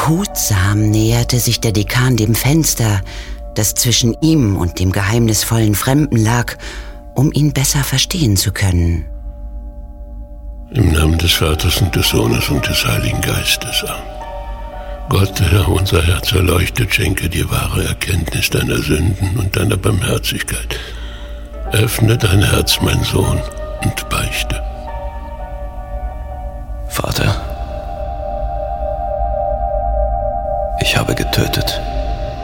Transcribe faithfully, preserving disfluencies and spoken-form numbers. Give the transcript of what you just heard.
Behutsam näherte sich der Dekan dem Fenster, das zwischen ihm und dem geheimnisvollen Fremden lag, um ihn besser verstehen zu können. Im Namen des Vaters und des Sohnes und des Heiligen Geistes. Amen. Gott, Herr, unser Herz erleuchtet, schenke dir wahre Erkenntnis deiner Sünden und deiner Barmherzigkeit. Öffne dein Herz, mein Sohn, und beichte. Vater, ich habe getötet.